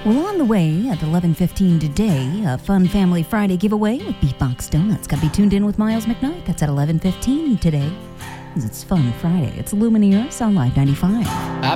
Well, on the way at 11:15 today, a Fun Family Friday giveaway with Beatbox Donuts. Got to be tuned in with Miles McKnight. That's at 11:15 today. It's Fun Friday. It's Lumineers on Live 95.